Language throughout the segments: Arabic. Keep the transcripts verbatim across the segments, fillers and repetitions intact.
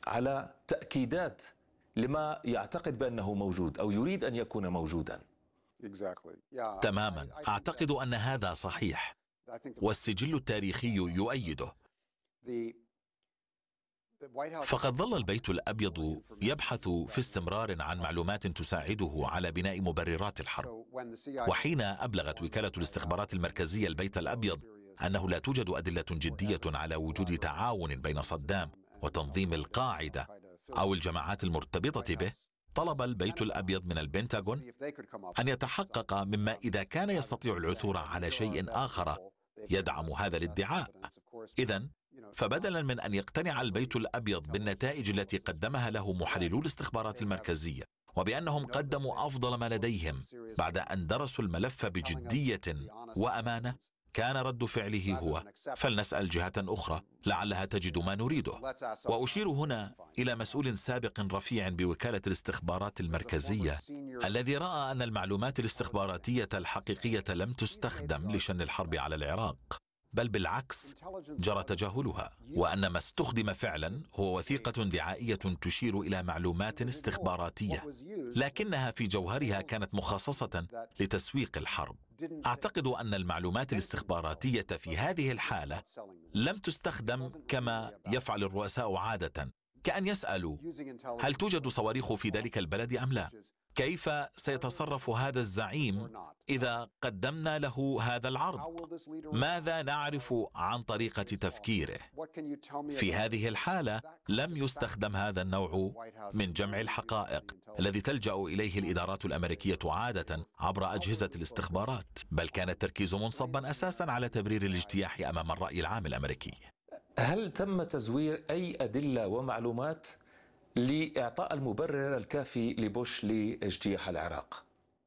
على تأكيدات لما يعتقد بأنه موجود أو يريد أن يكون موجودا. تماما، أعتقد أن هذا صحيح، والسجل التاريخي يؤيده. فقد ظل البيت الأبيض يبحث في استمرار عن معلومات تساعده على بناء مبررات الحرب، وحين أبلغت وكالة الاستخبارات المركزية البيت الأبيض أنه لا توجد أدلة جدية على وجود تعاون بين صدام وتنظيم القاعدة أو الجماعات المرتبطة به، طلب البيت الأبيض من البنتاغون أن يتحقق مما إذا كان يستطيع العثور على شيء آخر يدعم هذا الادعاء. إذن فبدلا من أن يقتنع البيت الأبيض بالنتائج التي قدمها له محللو الاستخبارات المركزية وبأنهم قدموا أفضل ما لديهم بعد أن درسوا الملف بجدية وأمانة، كان رد فعله هو: فلنسأل جهة أخرى لعلها تجد ما نريده. وأشير هنا إلى مسؤول سابق رفيع بوكالة الاستخبارات المركزية الذي رأى أن المعلومات الاستخباراتية الحقيقية لم تستخدم لشن الحرب على العراق، بل بالعكس جرى تجاهلها، وأن ما استخدم فعلا هو وثيقة دعائية تشير إلى معلومات استخباراتية، لكنها في جوهرها كانت مخصصة لتسويق الحرب. أعتقد أن المعلومات الاستخباراتية في هذه الحالة لم تستخدم كما يفعل الرؤساء عادة، كأن يسألوا: هل توجد صواريخ في ذلك البلد أم لا؟ كيف سيتصرف هذا الزعيم إذا قدمنا له هذا العرض؟ ماذا نعرف عن طريقة تفكيره؟ في هذه الحالة لم يستخدم هذا النوع من جمع الحقائق الذي تلجأ إليه الإدارات الأمريكية عادة عبر أجهزة الاستخبارات، بل كان التركيز منصبا أساسا على تبرير الاجتياح أمام الرأي العام الأمريكي. هل تم تزوير أي أدلة ومعلومات لإعطاء المبرر الكافي لبوش لاجتياح العراق؟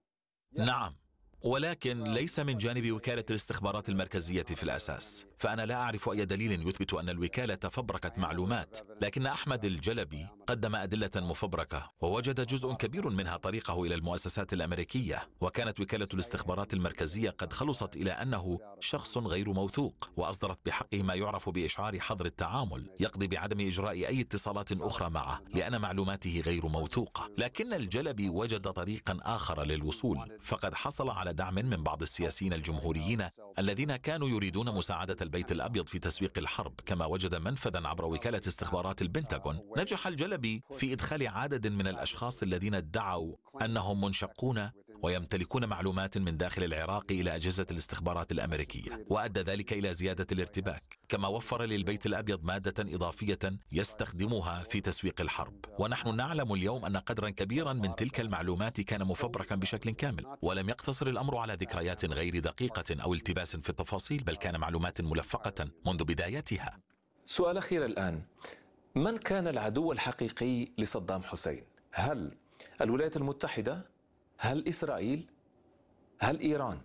نعم، ولكن ليس من جانب وكالة الاستخبارات المركزية في الأساس، فأنا لا أعرف أي دليل يثبت أن الوكالة فبركت معلومات، لكن أحمد الجلبي قدم أدلة مفبركة ووجد جزء كبير منها طريقه إلى المؤسسات الأمريكية، وكانت وكالة الاستخبارات المركزية قد خلصت إلى أنه شخص غير موثوق، وأصدرت بحقه ما يعرف بإشعار حظر التعامل يقضي بعدم إجراء أي اتصالات أخرى معه لأن معلوماته غير موثوقة. لكن الجلبي وجد طريقا آخر للوصول، فقد حصل على دعم من بعض السياسيين الجمهوريين الذين كانوا يريدون مساعدة البيت الأبيض في تسويق الحرب، كما وجد منفذا عبر وكالة استخبارات البنتاغون. نجح الجلبي في إدخال عدد من الأشخاص الذين ادعوا أنهم منشقون ويمتلكون معلومات من داخل العراق إلى أجهزة الاستخبارات الأمريكية، وأدى ذلك إلى زيادة الارتباك، كما وفر للبيت الأبيض مادة إضافية يستخدمها في تسويق الحرب. ونحن نعلم اليوم أن قدرا كبيرا من تلك المعلومات كان مفبركا بشكل كامل، ولم يقتصر الأمر على ذكريات غير دقيقة أو التباس في التفاصيل، بل كان معلومات ملفقة منذ بدايتها. سؤال أخير الآن: من كان العدو الحقيقي لصدام حسين؟ هل الولايات المتحدة؟ هل إسرائيل؟ هل إيران؟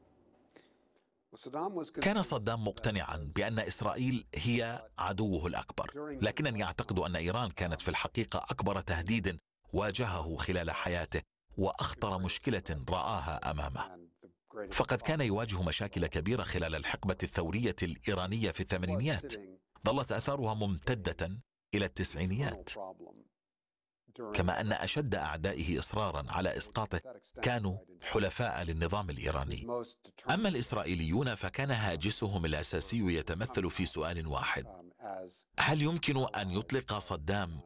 كان صدام مقتنعا بأن إسرائيل هي عدوه الأكبر، لكنني أعتقد أن إيران كانت في الحقيقة أكبر تهديد واجهه خلال حياته وأخطر مشكلة رآها أمامه، فقد كان يواجه مشاكل كبيرة خلال الحقبة الثورية الإيرانية في الثمانينيات، ظلت آثارها ممتدة إلى التسعينيات، كما أن أشد أعدائه إصرارا على إسقاطه كانوا حلفاء للنظام الإيراني. أما الإسرائيليون فكان هاجسهم الأساسي يتمثل في سؤال واحد: هل يمكن أن يطلق صدام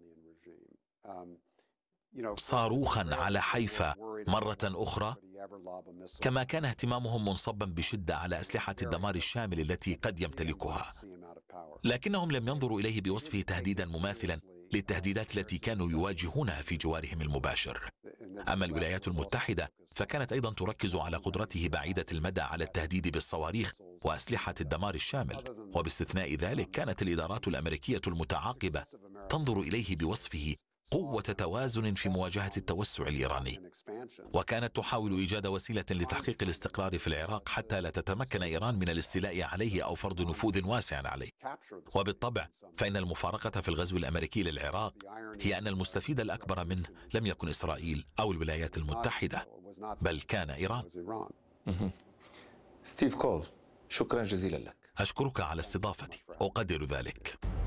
صاروخا على حيفا مرة أخرى؟ كما كان اهتمامهم منصبا بشدة على أسلحة الدمار الشامل التي قد يمتلكها، لكنهم لم ينظروا إليه بوصفه تهديدا مماثلا للتهديدات التي كانوا يواجهونها في جوارهم المباشر. أما الولايات المتحدة فكانت أيضا تركز على قدرته بعيدة المدى على التهديد بالصواريخ وأسلحة الدمار الشامل، وباستثناء ذلك كانت الإدارات الأمريكية المتعاقبة تنظر إليه بوصفه قوة توازن في مواجهة التوسع الإيراني، وكانت تحاول إيجاد وسيلة لتحقيق الاستقرار في العراق حتى لا تتمكن إيران من الاستيلاء عليه أو فرض نفوذ واسع عليه. وبالطبع فإن المفارقة في الغزو الأمريكي للعراق هي أن المستفيد الأكبر منه لم يكن إسرائيل أو الولايات المتحدة، بل كان إيران. ستيف كول، شكرا جزيلا لك. أشكرك على استضافتي، أقدر ذلك.